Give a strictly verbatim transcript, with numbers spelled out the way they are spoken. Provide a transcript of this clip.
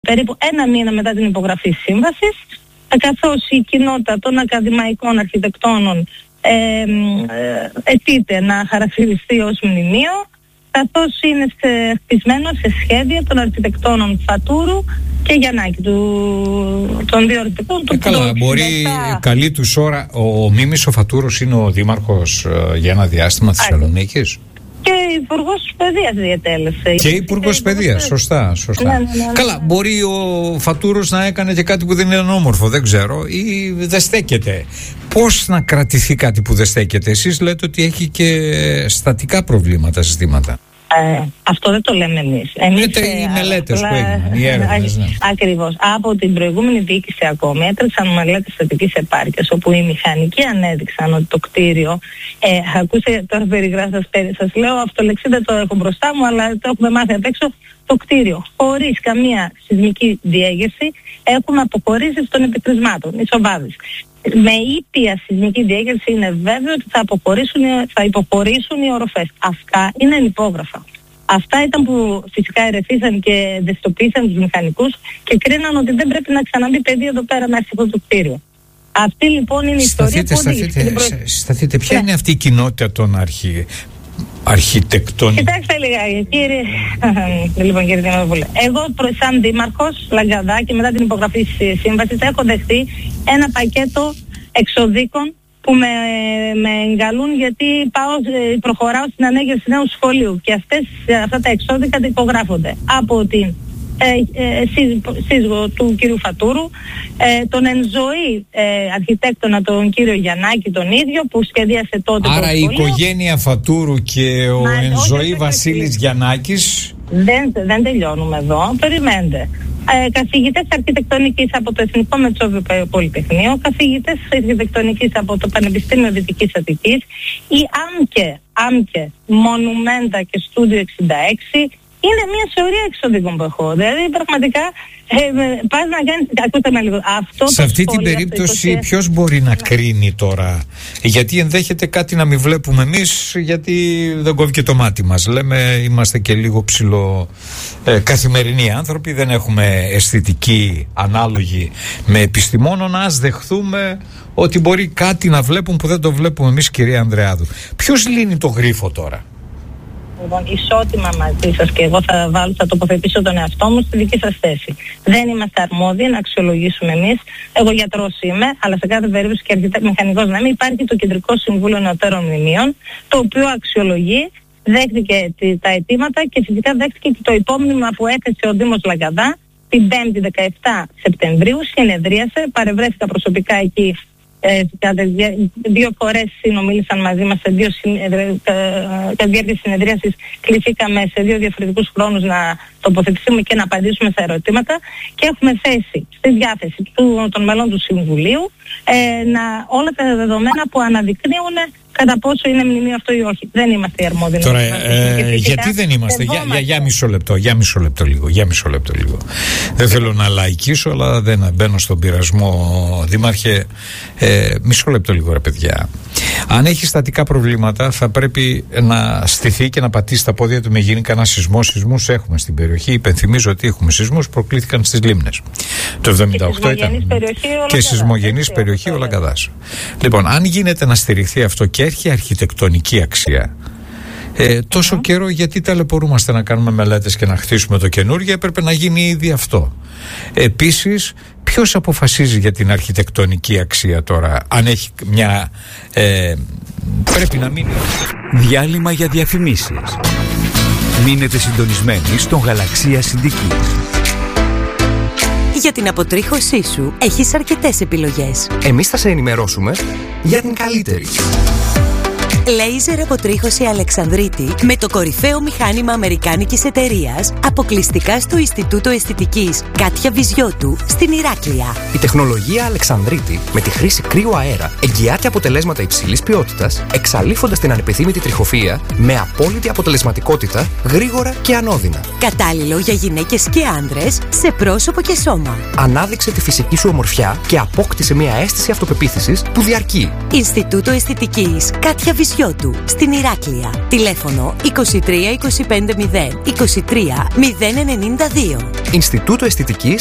περίπου ένα μήνα μετά την υπογραφή σύμβασης, καθώς η κοινότητα των ακαδημαϊκών αρχιτεκτόνων ε, ε, αιτείται να χαρακτηριστεί ως μνημείο, καθώς είναι χτισμένο σε σχέδια των αρχιτεκτόνων Φατούρου και Γιαννάκη, του, των δύο αρχιτεκτών. Ε, καλά, μπορεί εξήντα... καλή τους ώρα. Ο, ο Μίμης ο Φατούρος είναι ο δήμαρχος ε, για ένα διάστημα της Θεσσαλονίκης. Και υπουργός παιδείας διετέλεσε. Και υπουργός παιδείας, σωστά, σωστά. Ναι, ναι, ναι, ναι. Καλά, μπορεί ο Φατούρος να έκανε και κάτι που δεν είναι όμορφο, δεν ξέρω, ή δεν στέκεται. Πώς να κρατηθεί κάτι που δεν στέκεται? Εσείς λέτε ότι έχει και στατικά προβλήματα, συστήματα. Ε, αυτό δεν το λέμε εμείς. εμείς Λέτε οι μελέτες απλά, που έγιναν, οι έρευνες. Ναι. Ακριβώς. Από την προηγούμενη διοίκηση ακόμη έτρεξαν μελέτες στατικής επάρκειας, όπου οι μηχανικοί ανέδειξαν ότι το κτίριο, ε, ακούστε τώρα περιγράφοντας, σας λέω αυτολεξί δεν το έχω μπροστά μου, αλλά το έχουμε μάθει απ' έξω, το κτίριο χωρίς καμία σεισμική διέγερση έχουμε αποχωρήσεις των επικρισμάτων, ισοβάδες. Με ήπια σεισμική διέγερση είναι βέβαιο ότι θα, αποχωρήσουν, θα υποχωρήσουν οι οροφές. Αυτά είναι ανυπόγραφα. Αυτά ήταν που φυσικά ερεθίσαν και δεστοποίησαν τους μηχανικούς και κρίναν ότι δεν πρέπει να ξαναμπεί παιδί εδώ πέρα μέσα σε αυτό το κτίριο. Αυτή λοιπόν είναι η ιστορία που σταθείτε, προ... σταθείτε. Ποια ναι. είναι αυτή η κοινότητα των αρχι... αρχιτεκτών? Κοιτάξτε λίγα, κύριε. Λοιπόν, κύριε Δημητρόπουλε, εγώ σαν δήμαρχος Λαγκαδά και μετά την υπογραφή σύμβασης έχω δεχτεί ένα πακέτο εξοδίκων που με, με εγκαλούν γιατί πάω, προχωράω στην ανέγερση νέου σχολείου και αυτές, αυτά τα εξώδικα υπογράφονται από την ε, ε, σύζυγο του κύριου Φατούρου, ε, τον εν ζωή ε, αρχιτέκτονα τον κύριο Γιαννάκη τον ίδιο που σχεδίασε τότε. Άρα το η οικογένεια Φατούρου και ο Μα, εν ζωή Βασίλης Γιαννάκης. Δεν, δεν τελειώνουμε εδώ, περιμένετε. Ε, καθηγητές αρχιτεκτονικής από το Εθνικό Μετσόβιο Πολυτεχνείο, καθηγητές αρχιτεκτονικής από το Πανεπιστήμιο Δυτικής Αττικής, η ΆΜΚΕ, ΆΜΚΕ, Μονουμέντα και Στούντιο εξήντα έξι. Είναι μια σωρία εξωδικών που έχω. Δηλαδή πραγματικά ε, πας να κάνεις, ακούστε με λίγο. Αυτό σε αυτή την περίπτωση ποιος μπορεί να κρίνει τώρα? Γιατί ενδέχεται κάτι να μην βλέπουμε εμείς, γιατί δεν κόβει και το μάτι μας. Λέμε είμαστε και λίγο ψηλο ε, καθημερινοί άνθρωποι, δεν έχουμε αισθητική ανάλογη με επιστημόνων. Ας δεχθούμε ότι μπορεί κάτι να βλέπουν που δεν το βλέπουμε εμείς, κυρία Ανδρεάδου. Ποιος λύνει το γρίφο τώρα? Λοιπόν, ισότιμα μαζί σας και εγώ θα βάλω, θα τοποθετήσω τον εαυτό μου στη δική σας θέση. Δεν είμαστε αρμόδιοι να αξιολογήσουμε εμείς. Εγώ γιατρός είμαι, αλλά σε κάθε περίπτωση και αρχιτέκτης μηχανικός να είμαι. Υπάρχει το Κεντρικό Συμβούλιο Νεωτέρων Μνημείων, το οποίο αξιολογεί, δέχτηκε τα αιτήματα και φυσικά δέχτηκε και το υπόμνημα που έθεσε ο Δήμος Λαγκαδά την πέμπτη δεκαεπτά Σεπτεμβρίου. Συνεδρίασε, παρευρέθηκα προσωπικά εκεί. Ε, δύο φορές συνομίλησαν μαζί μας σε δύο κατά διάρκεια συνεδρίασης, κληθήκαμε σε δύο διαφορετικούς χρόνους να τοποθετηθούμε και να απαντήσουμε στα ερωτήματα και έχουμε θέσει στη διάθεση του, των μελών του Συμβουλίου ε, να, όλα τα δεδομένα που αναδεικνύουν κατά πόσο είναι μνημείο αυτό ή όχι. Δεν είμαστε οι αρμόδιοι. Τώρα, ε, γιατί δεν είμαστε? Για, για, για μισό λεπτό, για μισό λεπτό λίγο, για μισό λεπτό λίγο. Δεν θέλω να λαϊκίσω, αλλά δεν μπαίνω στον πειρασμό, Δήμαρχε. Ε, μισό λεπτό λίγο, ρε παιδιά. Αν έχει στατικά προβλήματα, θα πρέπει να στηθεί και να πατήσει τα πόδια του με γίνει κανένα σεισμό. Σεισμούς έχουμε στην περιοχή. Υπενθυμίζω ότι έχουμε σεισμούς που προκλήθηκαν στις Λίμνες. Το εβδομήντα οκτώ ήταν. Και σεισμογενής περιοχή ο Λαγκαδάς. Λοιπόν, αν γίνεται να στηριχθεί αυτό και έχει αρχιτεκτονική αξία, ε, τόσο mm-hmm. καιρό γιατί ταλαιπωρούμαστε να κάνουμε μελέτες και να χτίσουμε το καινούργιο? Έπρεπε να γίνει ήδη αυτό. Επίσης, ποιος αποφασίζει για την αρχιτεκτονική αξία τώρα? Αν έχει μια ε, πρέπει να μείνει. Διάλειμμα για διαφημίσεις. Μείνετε συντονισμένοι στον Γαλαξία Συντικής. Για την αποτρίχωσή σου έχεις αρκετές επιλογές. Εμείς θα σε ενημερώσουμε για την καλύτερη. Λέιζερ αποτρίχωση Αλεξανδρίτη με το κορυφαίο μηχάνημα αμερικάνικης εταιρείας, αποκλειστικά στο Ινστιτούτο Αισθητικής Κάτια Βυζιώτου στην Ηράκλεια. Η τεχνολογία Αλεξανδρίτη με τη χρήση κρύου αέρα εγγυάται αποτελέσματα υψηλής ποιότητας, εξαλείφοντας την ανεπιθύμητη τριχοφυΐα με απόλυτη αποτελεσματικότητα, γρήγορα και ανώδυνα. Κατάλληλο για γυναίκες και άνδρες σε πρόσωπο και σώμα. Ανάδειξε τη φυσική σου ομορφιά και απόκτησε μια αίσθηση αυτοπεποίθησης που διαρκεί. Ινστιτούτο Αισθητικής Κάτια Βυζιώτου. Βυζιώτου στην Ηράκλεια. Τηλέφωνο είκοσι τρία είκοσι πέντε μηδέν είκοσι τρία μηδέν ενενήντα δύο. Ινστιτούτο Αισθητικής